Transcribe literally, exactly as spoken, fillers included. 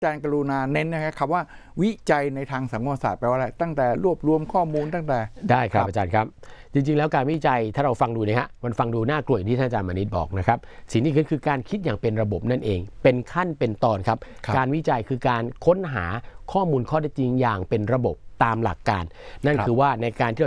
อาจารย์กรุณาเน้นนะครับคำว่าวิจัยในทางสังคมศาสตร์แปลว่าอะไรตั้งแต่รวบรวมข้อมูลตั้งแต่ได้ครับอาจารย์ครับจริงๆแล้วการวิจัยถ้าเราฟังดูนะฮะมันฟังดูน่ากลัวอย่างที่ท่านอาจารย์มานิตบอกนะครับสิ่งที่คือคือการคิดอย่างเป็นระบบนั่นเองเป็นขั้นเป็นตอนครับการวิจัยคือการค้นหาข้อมูลข้อเท็จจริงอย่างเป็นระบบตามหลักการนั่นคือว่าในการที่